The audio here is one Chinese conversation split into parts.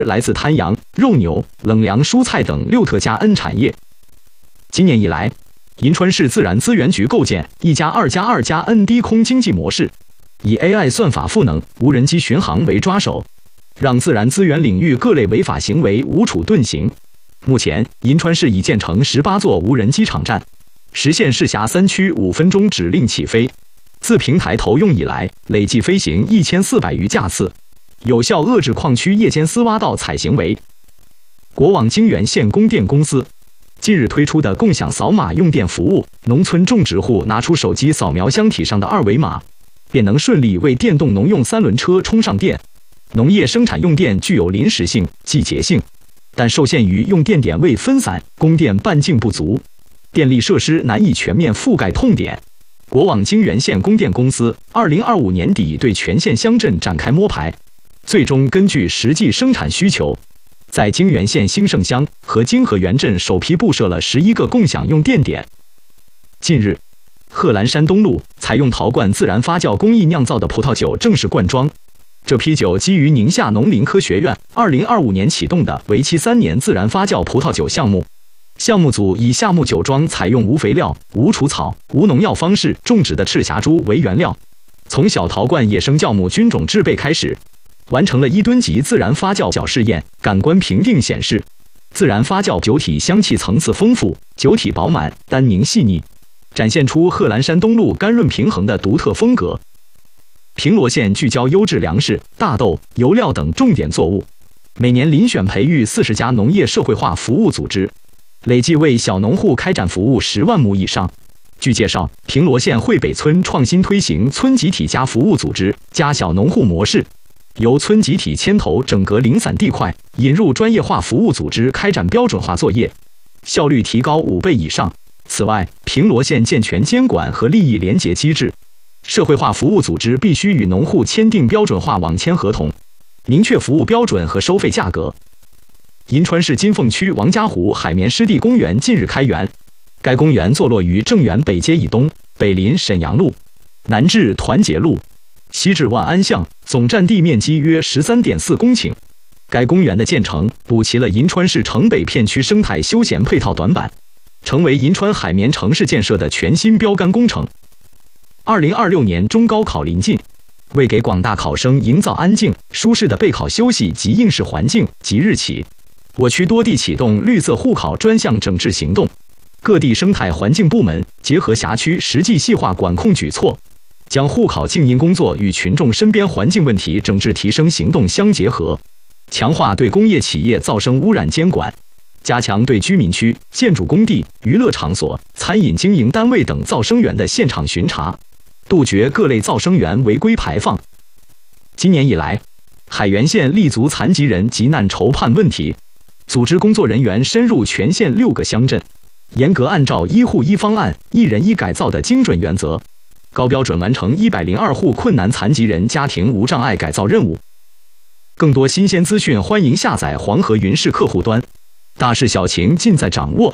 来自滩羊、肉牛、冷粮蔬菜等6特加 N 产业。今年以来，银川市自然资源局构建1+2+2+N 低空经济模式，以 AI 算法赋能、无人机巡航为抓手，让自然资源领域各类违法行为无处遁形。目前，银川市已建成18座无人机场站，实现市辖3区5分钟指令起飞。自平台投用以来，累计飞行1400余架次，有效遏制矿区夜间私挖盗采行为。国网京原县供电公司近日推出的共享扫码用电服务，农村种植户拿出手机扫描箱体上的2维码，便能顺利为电动农用3轮车充上电。农业生产用电具有临时性、季节性，但受限于用电点位分散、供电半径不足，电力设施难以全面覆盖痛点。国网京原县供电公司2025年底对全县乡镇展开摸排，最终根据实际生产需求，在京原县兴盛乡和京河原镇首批布设了11个共享用电点。近日，贺兰山东路采用陶罐自然发酵工艺酿造的葡萄酒正式灌装。这批酒基于宁夏农林科学院2025年启动的为期3年自然发酵葡萄酒项目。项目组以夏目酒庄采用无肥料、无除草、无农药方式种植的赤霞珠为原料，从小陶罐野生酵母菌种制备开始，完成了1吨级自然发酵试验。感官评定显示，自然发酵酒体香气层次丰富，酒体饱满、单宁细腻，展现出贺兰山东路甘润平衡的独特风格。平罗县聚焦优质粮食、大豆、油料等重点作物，每年遴选培育40家农业社会化服务组织，累计为小农户开展服务10万亩以上。据介绍，平罗县汇北村创新推行村集体加服务组织加小农户模式，由村集体牵头整合零散地块，引入专业化服务组织开展标准化作业，效率提高5倍以上。此外，平罗县健全监管和利益联结机制，社会化服务组织必须与农户签订标准化网签合同，明确服务标准和收费价格。银川市金凤区王家湖海绵湿地公园近日开园，该公园坐落于正园北街以东，北临沈阳路，南至团结路，西至万安巷，总占地面积约13.4公顷。该公园的建成补齐了银川市城北片区生态休闲配套短板，成为银川海绵城市建设的全新标杆工程。2026年中高考临近，为给广大考生营造安静、舒适的备考休息及应试环境，即日起，我区多地启动绿色护考专项整治行动，各地生态环境部门结合辖区实际细化管控举措，将护考静音工作与群众身边环境问题整治提升行动相结合，强化对工业企业噪声污染监管，加强对居民区、建筑工地、娱乐场所、餐饮经营单位等噪声源的现场巡查，杜绝各类噪声源违规排放。今年以来，海原县立足残疾人急难筹盼问题，组织工作人员深入全县6个乡镇，严格按照1户1方案、1人1改造的精准原则，高标准完成102户困难残疾人家庭无障碍改造任务。更多新鲜资讯，欢迎下载黄河云视客户端，大事小情尽在掌握。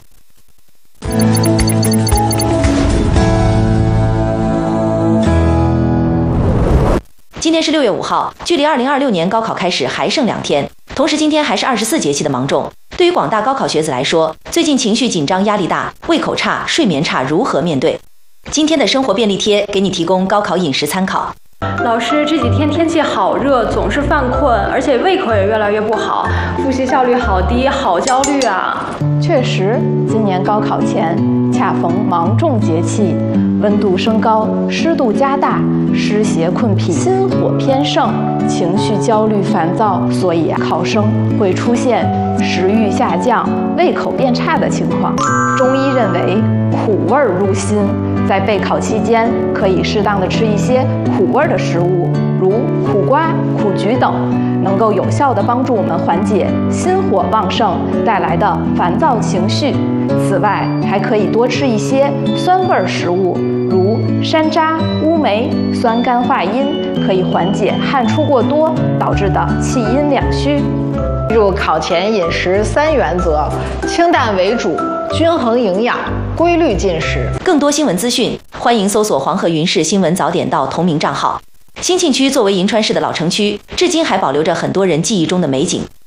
今天是6月5号，距离2026年高考开始还剩2天。同时，今天还是24节气的芒种。对于广大高考学子来说，最近情绪紧张、压力大，胃口差、睡眠差，如何面对？今天的生活便利贴给你提供高考饮食参考。 老师，这几天天气好热，总是犯困，而且胃口也越来越不好，复习效率好低，好焦虑啊！ 确实，今年高考前恰逢芒种节气，温度升高，湿度加大，湿邪困脾，心火偏盛，情绪焦虑烦躁，所以考生会出现食欲下降、胃口变差的情况。中医认为苦味入心，在备考期间可以适当的吃一些苦味的食物，如苦瓜、苦菊等，能够有效的帮助我们缓解心火旺盛带来的烦躁情绪。此外，还可以多吃一些酸味食物，如山楂、乌梅，酸甘化阴，可以缓解汗出过多导致的气阴两虚。 记住考前饮食3原则：清淡为主，均衡营养，规律进食。 更多新闻资讯，欢迎搜索黄河云视新闻早点到同名账号。兴庆区作为银川市的老城区，至今还保留着很多人记忆中的美景。